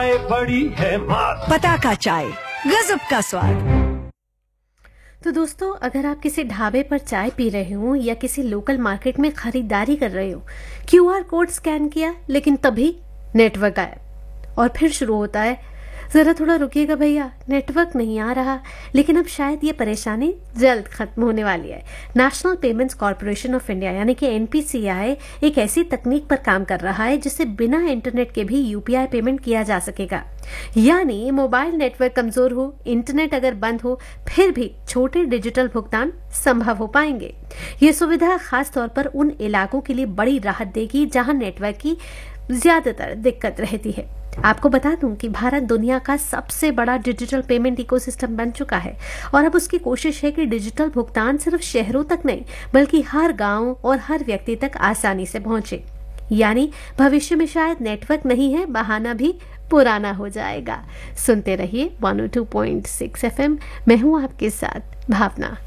चाय बड़ी है मात। पताका चाय, गजब का स्वाद। तो दोस्तों, अगर आप किसी ढाबे पर चाय पी रहे हो या किसी लोकल मार्केट में खरीदारी कर रहे हो, क्यूआर कोड स्कैन किया लेकिन तभी नेटवर्क आया और फिर शुरू होता है, जरा थोड़ा रुकिएगा भैया, नेटवर्क नहीं आ रहा। लेकिन अब शायद ये परेशानी जल्द खत्म होने वाली है। National payments corporation of India यानी कि एनपीसीआई एक ऐसी तकनीक पर काम कर रहा है जिससे बिना इंटरनेट के भी यूपीआई पेमेंट किया जा सकेगा। यानी मोबाइल नेटवर्क कमजोर हो, इंटरनेट अगर बंद हो, फिर भी छोटे डिजिटल भुगतान संभव हो पाएंगे। ये सुविधा खास तौर पर उन इलाकों के लिए बड़ी राहत देगी जहां नेटवर्क की ज्यादातर दिक्कत रहती है। आपको बता दूं कि भारत दुनिया का सबसे बड़ा डिजिटल पेमेंट इकोसिस्टम बन चुका है और अब उसकी कोशिश है कि डिजिटल भुगतान सिर्फ शहरों तक नहीं बल्कि हर गांव और हर व्यक्ति तक आसानी से पहुंचे। यानी भविष्य में शायद नेटवर्क नहीं है, बहाना भी पुराना हो जाएगा। सुनते रहिए 102.6 FM। मैं हूं आपके साथ भावना।